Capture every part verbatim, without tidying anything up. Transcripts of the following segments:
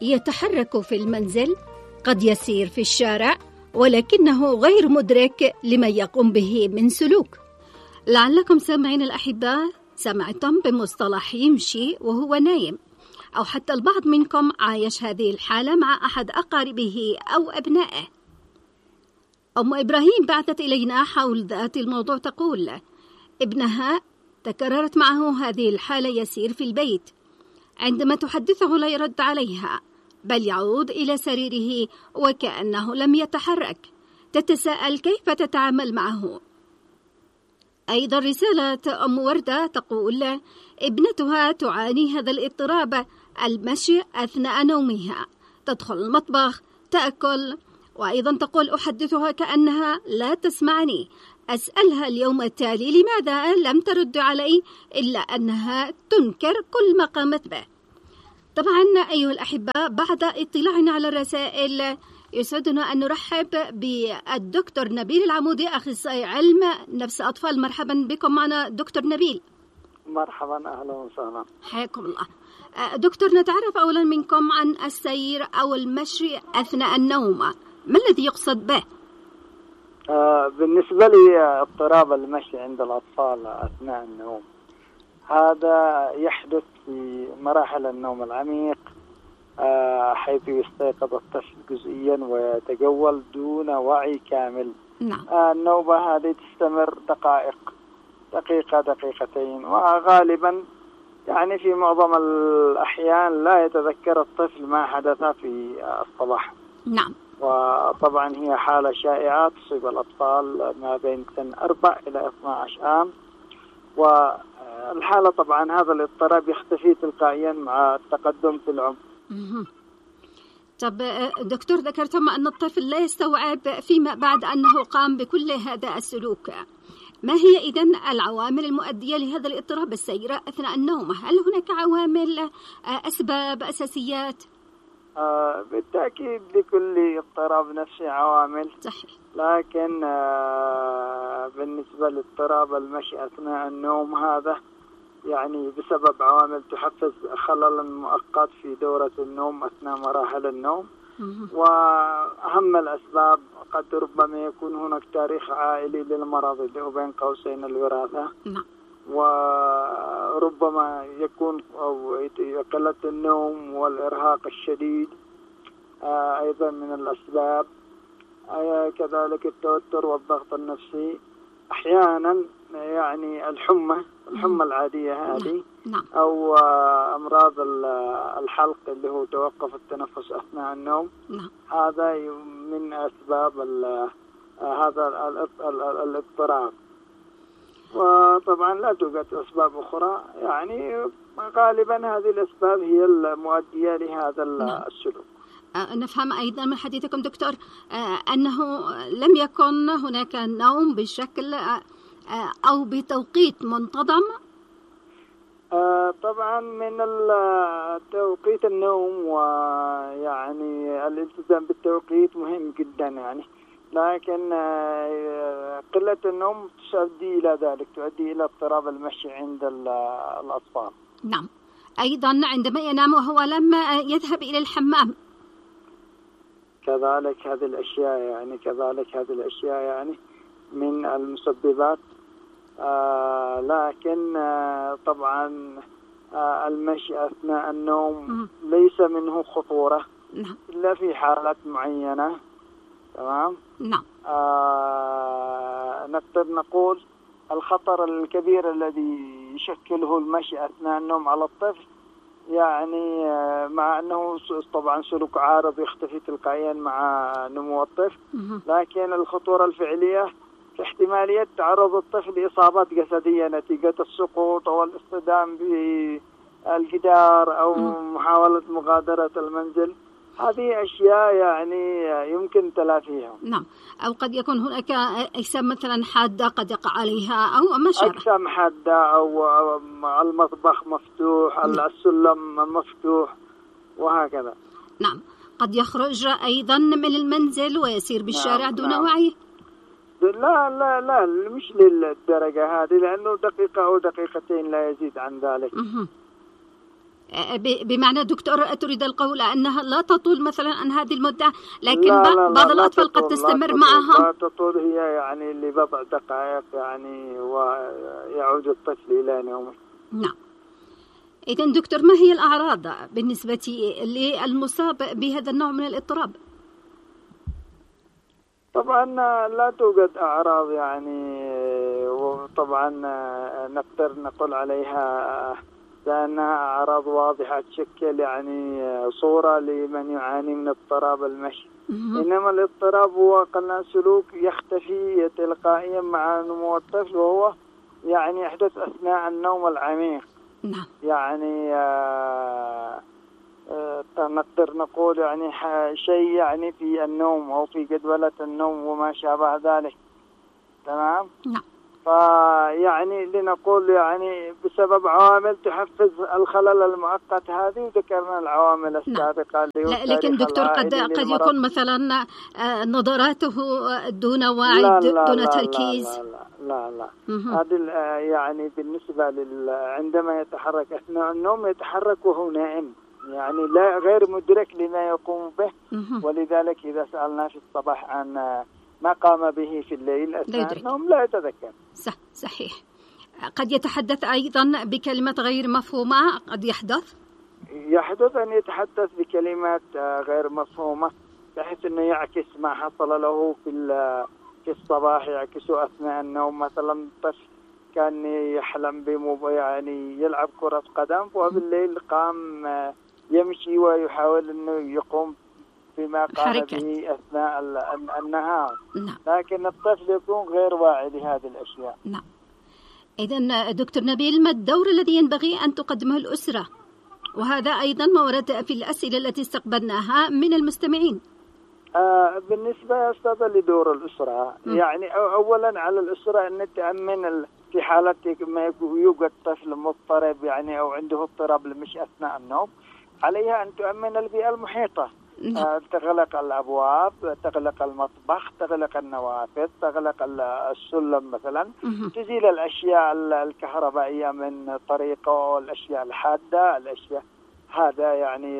يتحرك في المنزل، قد يسير في الشارع، ولكنه غير مدرك لما يقوم به من سلوك. لعلكم سامعين الأحباء سمعتم بمصطلح يمشي وهو نايم، أو حتى البعض منكم عايش هذه الحالة مع أحد أقاربه أو أبنائه. أم إبراهيم بعثت إلينا حول ذات الموضوع، تقول ابنها تكررت معه هذه الحالة، يسير في البيت، عندما تحدثه لا يرد عليها، بل يعود إلى سريره وكأنه لم يتحرك. تتساءل كيف تتعامل معه. أيضا رسالة أم وردة تقول ابنتها تعاني هذا الاضطراب، المشي أثناء نومها، تدخل المطبخ، تأكل، وأيضا تقول أحدثها كأنها لا تسمعني. أسألها اليوم التالي لماذا لم ترد علي، إلا أنها تنكر كل ما قامت به. طبعا أيها الأحباء، بعد اطلاعنا على الرسائل يسعدنا أن نرحب بالدكتور نبيل العمودي، أخصائي علم نفس أطفال. مرحبا بكم معنا دكتور نبيل. مرحبا، أهلا وسهلا، حياكم الله. دكتور، نتعرف أولا منكم عن السير أو المشي أثناء النوم، ما الذي يقصد به؟ آه بالنسبة لي اضطراب المشي عند الأطفال أثناء النوم هذا يحدث في مراحل النوم العميق، آه حيث يستيقظ الطفل جزئيا ويتجول دون وعي كامل. نعم. آه النوبة هذه تستمر دقائق، دقيقة دقيقتين، وغالبا يعني في معظم الأحيان لا يتذكر الطفل ما حدث في الصباح. نعم. وطبعا هي حالة شائعة تصيب الأطفال ما بين سن أربع إلى اثني عشر عام، والحالة طبعا هذا الاضطراب يختفي تلقائيا مع التقدم في العمر. طب دكتور، ذكرتم أن الطفل لا يستوعب فيما بعد أنه قام بكل هذا السلوك، ما هي إذن العوامل المؤدية لهذا الاضطراب السير أثناء النوم؟ هل هناك عوامل، أسباب، أساسيات؟ آه بالتأكيد لكل اضطراب نفسي عوامل. صحيح. لكن آه بالنسبة لاضطراب المشي أثناء النوم هذا يعني بسبب عوامل تحفز خللا مؤقت في دورة النوم أثناء مراحل النوم. وأهم الأسباب قد ربما يكون هناك تاريخ عائلي للمرض اللي هو بين قوسين الوراثة. نعم. وربما يكون أو قلة النوم والإرهاق الشديد آه أيضا من الأسباب، آه كذلك التوتر والضغط النفسي، أحيانا يعني الحمى الحمى العادية هذه. نعم. أو آه أمراض الحلق اللي هو توقف التنفس أثناء النوم. نعم. هذا من أسباب هذا الاضطراب. وطبعا لا توجد أسباب أخرى، يعني غالبا هذه الأسباب هي المؤدية لهذا نعم. السلوك. أه نفهم أيضا من حديثكم دكتور أه أنه لم يكن هناك نوم بشكل أه أو بتوقيت منتظم. أه طبعا من توقيت النوم ويعني الالتزام بالتوقيت مهم جدا يعني، لكن قلة النوم تؤدي إلى ذلك، تؤدي إلى اضطراب المشي عند الأطفال. نعم. أيضا عندما ينام وهو لم يذهب إلى الحمام، كذلك هذه الأشياء يعني كذلك هذه الأشياء يعني من المسببات. آه لكن آه طبعا آه المشي أثناء النوم ليس منه خطورة. نعم. إلا في حالات معينة. تمام. نعم. آه نقدر نقول الخطر الكبير الذي يشكله المشي أثناء النوم على الطفل، يعني آه مع أنه طبعا سلوك عارض يختفي تلقائيا مع نمو الطفل، لكن الخطورة الفعلية في احتمالية تعرض الطفل لإصابات جسدية نتيجة السقوط أو الاصطدام بالجدار أو محاولة مغادرة المنزل. هذه أشياء يعني يمكن تلافيها. نعم. أو قد يكون هناك أجسام مثلا حادة قد يقع عليها أو ما شابه. أجسام حادة أو المطبخ مفتوح. نعم. السلم مفتوح وهكذا. نعم. قد يخرج أيضا من المنزل ويسير بالشارع. نعم. دون نعم. وعي. لا لا لا مش للدرجة هذه، لأنه دقيقة أو دقيقتين لا يزيد عن ذلك. مه. بمعنى دكتور تريد القول أنها لا تطول مثلا عن هذه المدة، لكن لا لا بعض لا الأطفال لا قد تستمر لا معها. لا تطول، هي يعني لبضع دقائق يعني ويعود الطفل إلى نومه. نعم. إذن دكتور، ما هي الأعراض بالنسبة للمصاب بهذا النوع من الاضطراب؟ طبعا لا توجد أعراض يعني، وطبعا نقدر نقول عليها لأنها أعراض واضحة تشكل يعني صورة لمن يعاني من اضطراب المشي. إنما الاضطراب هو قلنا سلوك يختفي تلقائيا مع نمو الطفل، وهو يعني يحدث أثناء النوم العميق. نعم. يعني آه آه نقدر نقول يعني شيء يعني في النوم أو في جدولة النوم وما شابه ذلك. تمام. نعم. فيعني لنقول يعني بسبب عوامل تحفز الخلل المؤقت هذه، وذكرنا العوامل السابقة. لا لكن دكتور قد قد يكون مثلا نظراته دون وعي، لا لا دون لا تركيز. لا لا لا, لا. هذه يعني بالنسبة لل عندما يتحرك أثناء النوم يتحرك وهو نائم، يعني لا غير مدرك لما يقوم به. ولذلك إذا سألنا في الصباح عن ما قام به في الليل أثناء النوم لا يتذكر. صح صحيح. قد يتحدث أيضا بكلمات غير مفهومة، قد يحدث يحدث أن يتحدث بكلمات غير مفهومة، بحيث أنه يعكس ما حصل له في في الصباح، يعكسه أثناء النوم. مثلا طفل كان يحلم بمو يعني يلعب كرة قدم، وبالليل قام يمشي ويحاول أنه يقوم بما قام به أثناء النهار. نعم. لكن الطفل يكون غير واعي لهذه الأشياء. نعم. إذن دكتور نبيل، ما الدور الذي ينبغي أن تقدمه الأسرة؟ وهذا أيضا ما ورد في الأسئلة التي استقبلناها من المستمعين. آه بالنسبة يا أستاذ لدور الأسرة، م. يعني أولا على الأسرة أن تأمن في حالة ما يوجد طفل مضطرب يعني أو عنده اضطراب المشي أثناء النوم، عليها أن تؤمن البيئة المحيطة. آه تغلق الأبواب، تغلق المطبخ، تغلق النوافذ، تغلق السلم مثلا، م. تزيل الأشياء الكهربائية من طريقه، الأشياء الحادة، الأشياء هذا يعني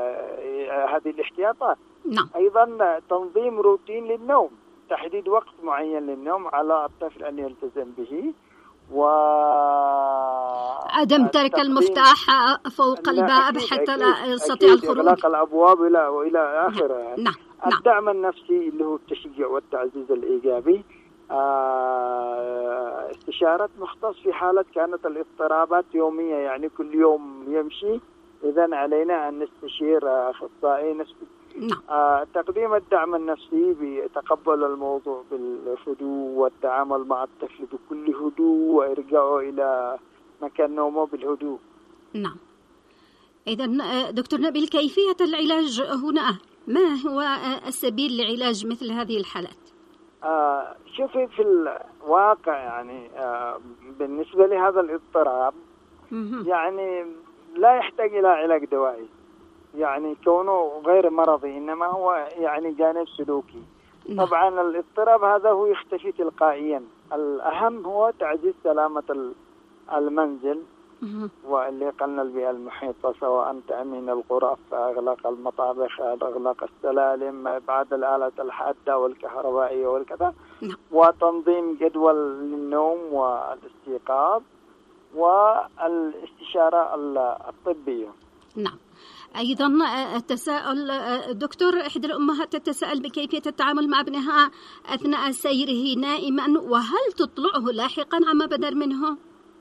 هذه الاحتياطات. نعم. أيضا تنظيم روتين للنوم، تحديد وقت معين للنوم على الطفل أن يلتزم به، و عدم ترك المفتاح فوق الباب حتى لا يستطيع الخروج، إغلاق الأبواب إلى وإلى آخره. نعم. نعم. الدعم النفسي اللي هو التشجيع والتعزيز الإيجابي، آه استشارة مختص في حالة كانت الاضطرابات يومية، يعني كل يوم يمشي، إذن علينا أن نستشير أخصائي نفسي. نعم. آه تقديم الدعم النفسي بتقبل الموضوع بالهدوء والتعامل مع الطفل بكل هدوء وإرجاعه إلى مكان نومه بالهدوء. نعم. إذن دكتور نبيل، كيفية العلاج هنا؟ ما هو السبيل لعلاج مثل هذه الحالات؟ آه شوفي في الواقع يعني آه بالنسبة لهذا الاضطراب يعني لا يحتاج إلى علاج دوائي، يعني كونه غير مرضي، إنما هو يعني جانب سلوكي. طبعا الاضطراب هذا هو يختفي تلقائيا، الأهم هو تعزيز سلامة المنزل واللي قلنا البيئة المحيطة، سواء تأمين الغرف، إغلاق المطابخ، إغلاق السلالم، إبعاد الآلات الحادة والكهربائية والكذا، وتنظيم جدول للنوم والاستيقاظ والاستشارة الطبية. نعم. أيضا التساؤل دكتور، إحدى الأمهات تتساءل بكيفية التعامل مع ابنها أثناء سيره نائما، وهل تطلعه لاحقا عما بدر منه؟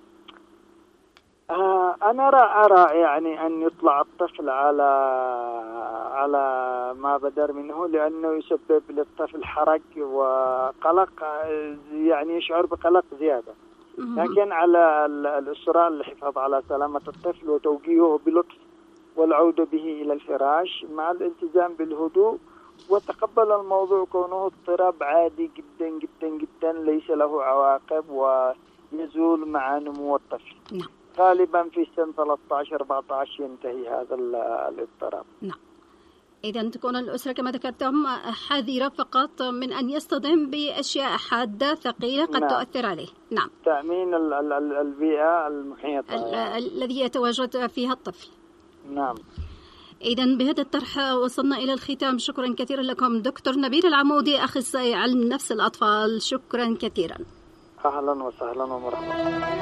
آه أنا أرى يعني أن يطلع الطفل على على ما بدر منه، لأنه يسبب للطفل حرج وقلق، يعني يشعر بقلق زيادة. لكن على الأسرة الحفاظ على سلامة الطفل وتوجيهه بلطف والعودة به إلى الفراش مع الالتزام بالهدوء، وتقبل الموضوع كونه اضطراب عادي جدا جدا جدا ليس له عواقب ويزول مع نمو الطفل. نعم. غالبا في سن ثلاثة عشر أربعة عشر ينتهي هذا الاضطراب. نعم. إذا تكون الأسرة كما ذكرتم حذرة فقط من أن يصطدم بأشياء حادة ثقيلة قد نعم. تؤثر عليه. نعم. تأمين ال ال البيئة المحيطة يعني. الذي يتواجد فيها الطفل. نعم. إذن بهذا الطرح وصلنا إلى الختام. شكرا كثيرا لكم دكتور نبيل العمودي، أخصائي علم نفس الأطفال. شكرا كثيرا. أهلا وسهلا ومرحبا.